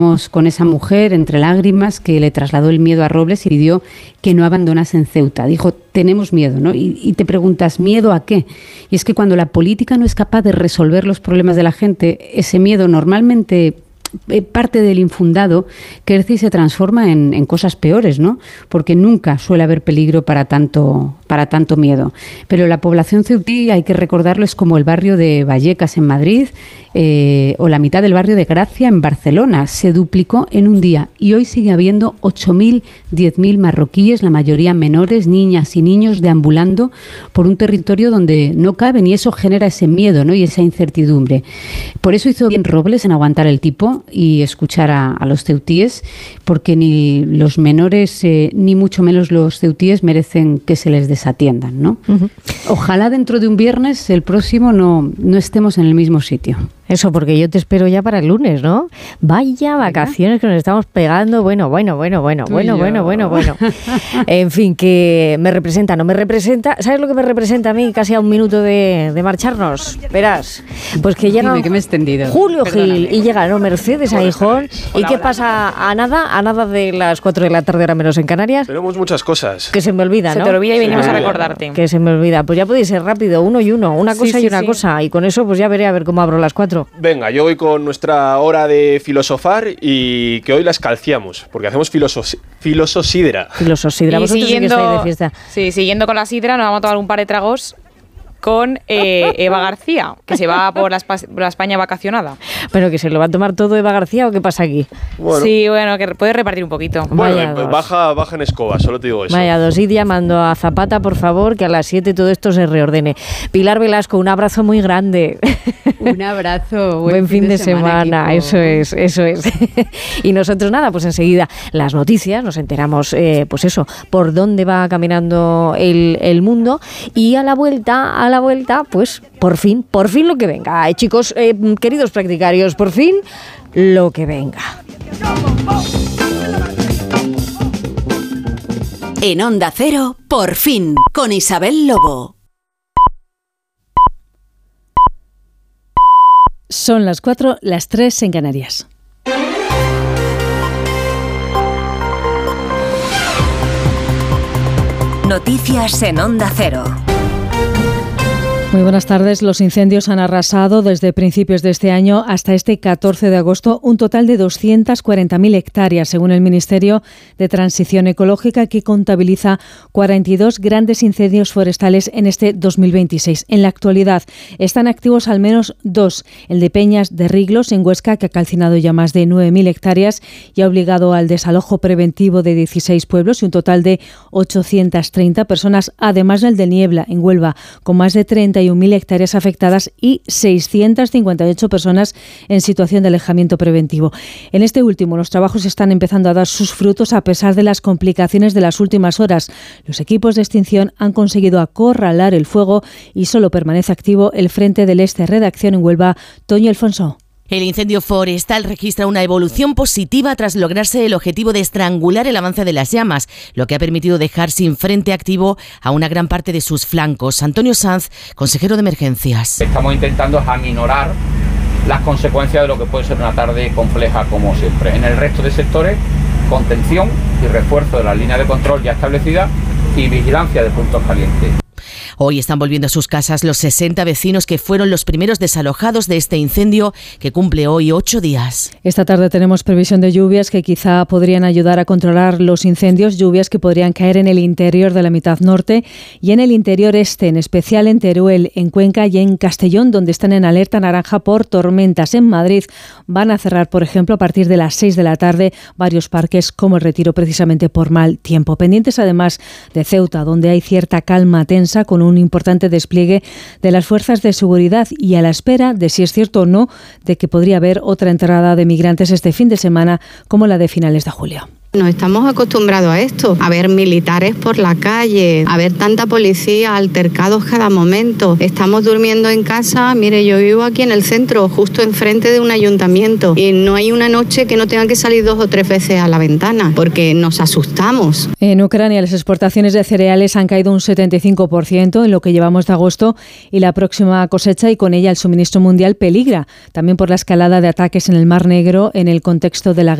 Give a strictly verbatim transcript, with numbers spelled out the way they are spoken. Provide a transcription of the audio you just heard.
con esa mujer entre lágrimas que le trasladó el miedo a Robles y pidió que no abandonasen Ceuta. Dijo, tenemos miedo, ¿no? Y, y te preguntas, ¿miedo a qué? Y es que cuando la política no es capaz de resolver los problemas de la gente, ese miedo normalmente parte del infundado crece y se transforma en, en cosas peores, ¿no? Porque nunca suele haber peligro para tanto, para tanto miedo. Pero la población ceutí, hay que recordarlo, es como el barrio de Vallecas en Madrid eh, o la mitad del barrio de Gracia en Barcelona. Se duplicó en un día y hoy sigue habiendo ocho mil, diez mil marroquíes, la mayoría menores, niñas y niños deambulando por un territorio donde no caben, y eso genera ese miedo, ¿no? Y esa incertidumbre. Por eso hizo bien Robles en aguantar el tipo y escuchar a, a los ceutíes, porque ni los menores eh, ni mucho menos los ceutíes merecen que se les desatiendan, ¿no? Uh-huh. Ojalá dentro de un viernes, el próximo, no, no estemos en el mismo sitio. Eso, porque yo te espero ya para el lunes, ¿no? Vaya vacaciones que nos estamos pegando. Bueno, bueno, bueno, bueno, Tú bueno, bueno, bueno, bueno. En fin, que me representa, no me representa. ¿Sabes lo que me representa a mí casi a un minuto de, de marcharnos? Verás, pues que llega Dime, que me he extendido. Julio Gil y llega, ¿no? Mercedes a Gijón. ¿Y qué pasa a nada? A nada de las cuatro de la tarde, ahora menos en Canarias. Tenemos muchas cosas. Que se me olvida, ¿no? Se te olvida y venimos a recordarte. Que se me olvida. Pues ya podéis ser rápido, uno y uno, una cosa sí, sí, y una sí. cosa. Y con eso pues ya veré a ver cómo abro las cuatro. Venga, yo voy con nuestra hora de filosofar y que hoy la escalciamos, porque hacemos filosos, filososidra. Filososidra, vosotros sí que estáis de fiesta. Sí, siguiendo con la sidra, nos vamos a tomar un par de tragos con eh, Eva García, que se va por la, Espa- por la España vacacionada. ¿Pero que se lo va a tomar todo Eva García o qué pasa aquí? Bueno. Sí, bueno, que puede repartir un poquito. Bueno, baja, baja en escoba, solo te digo eso. Vaya dos, id llamando a Zapata, por favor, que a las siete todo esto se reordene. Pilar Velasco, un abrazo muy grande. Un abrazo, buen, buen fin, fin de, de semana, semana eso es, eso es. Y nosotros nada, pues enseguida las noticias, nos enteramos, eh, pues eso, por dónde va caminando el, el mundo, y a la vuelta, a la vuelta, pues por fin, por fin lo que venga. Eh, chicos, eh, queridos practicarios, por fin lo que venga. En Onda Cero, por fin, con Isabel Lobo. Son las cuatro, las tres en Canarias. Noticias en Onda Cero. Muy buenas tardes. Los incendios han arrasado desde principios de este año hasta este catorce de agosto un total de doscientas cuarenta mil hectáreas, según el Ministerio de Transición Ecológica, que contabiliza cuarenta y dos grandes incendios forestales en este dos mil veintiséis. En la actualidad están activos al menos dos, el de Peñas de Riglos, en Huesca, que ha calcinado ya más de nueve mil hectáreas y ha obligado al desalojo preventivo de dieciséis pueblos y un total de ochocientas treinta personas, además del de Niebla, en Huelva, con más de treinta y un mil hectáreas afectadas y seiscientas cincuenta y ocho personas en situación de alejamiento preventivo. En este último, los trabajos están empezando a dar sus frutos a pesar de las complicaciones de las últimas horas. Los equipos de extinción han conseguido acorralar el fuego y solo permanece activo el Frente del Este. Redacción en Huelva, Toño Alfonso. El incendio forestal registra una evolución positiva tras lograrse el objetivo de estrangular el avance de las llamas, lo que ha permitido dejar sin frente activo a una gran parte de sus flancos. Antonio Sanz, consejero de emergencias. Estamos intentando aminorar las consecuencias de lo que puede ser una tarde compleja como siempre. En el resto de sectores, contención y refuerzo de las líneas de control ya establecidas y vigilancia de puntos calientes. Hoy están volviendo a sus casas los sesenta vecinos que fueron los primeros desalojados de este incendio que cumple hoy ocho días. Esta tarde tenemos previsión de lluvias que quizá podrían ayudar a controlar los incendios, lluvias que podrían caer en el interior de la mitad norte y en el interior este, en especial en Teruel, en Cuenca y en Castellón, donde están en alerta naranja por tormentas. En Madrid van a cerrar, por ejemplo, a partir de las seis de la tarde varios parques como el Retiro, precisamente por mal tiempo. Pendientes además de Ceuta, donde hay cierta calma tensa con un importante despliegue de las fuerzas de seguridad y a la espera de si es cierto o no de que podría haber otra entrada de migrantes este fin de semana como la de finales de julio. Nos estamos acostumbrados a esto, a ver militares por la calle, a ver tanta policía, altercados cada momento. Estamos durmiendo en casa, mire, yo vivo aquí en el centro, justo enfrente de un ayuntamiento, y no hay una noche que no tenga que salir dos o tres veces a la ventana, porque nos asustamos. En Ucrania las exportaciones de cereales han caído un setenta y cinco por ciento en lo que llevamos de agosto, y la próxima cosecha y con ella el suministro mundial peligra, también por la escalada de ataques en el Mar Negro en el contexto de la guerra